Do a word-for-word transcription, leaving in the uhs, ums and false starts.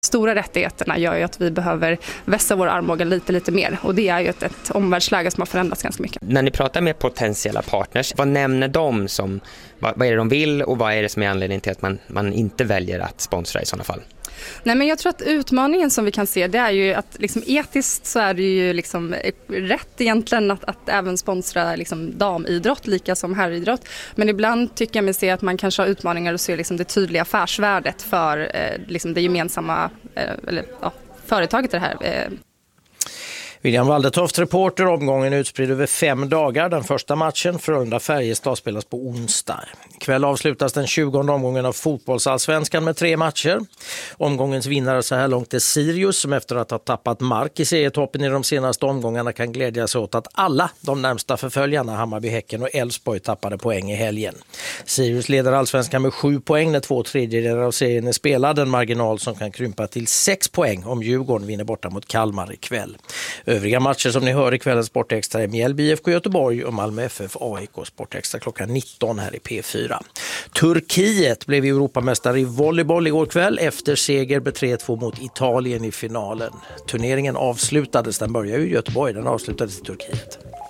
Stora rättigheterna gör ju att vi behöver vässa vår armbåge lite, lite mer. Och det är ju ett, ett omvärldsläge som har förändrats ganska mycket. När ni pratar med potentiella partners, vad nämner de som, vad, vad är det de vill och vad är det som är anledningen till att man, man inte väljer att sponsra i sådana fall? Nej, men jag tror att utmaningen som vi kan se, det är ju att liksom, etiskt så är det ju liksom rätt egentligen att, att även sponsra liksom, damidrott lika som herridrott. Men ibland tycker jag mig se att man kanske har utmaningar och se liksom, det tydliga affärsvärdet för eh, liksom, det gemensamma eh, eller, ja, företaget det här. Eh. William Waldertoft, reporter. Omgången utspridd över fem dagar. Den första matchen, Frölunda-Färjestad, spelas på onsdag. Ikväll avslutas den tjugonde omgången av fotbollsallsvenskan med tre matcher. Omgångens vinnare så här långt är Sirius, som efter att ha tappat mark i serietoppen i de senaste omgångarna kan glädja sig åt att alla de närmsta förföljarna, Hammarby, Häcken och Elfsborg, tappade poäng i helgen. Sirius leder allsvenskan med sju poäng när två tredjedelar av serien är spelad. En marginal som kan krympa till sex poäng om Djurgården vinner borta mot Kalmar ikväll. Övriga matcher som ni hör i kvällens Sportextra är Mjällby I F K Göteborg och Malmö F F A I K Sportextra klockan nitton här i P fyra. Turkiet blev Europamästare i volleyboll igår kväll efter seger med tre två mot Italien i finalen. Turneringen avslutades, den började ju i Göteborg, den avslutades i Turkiet.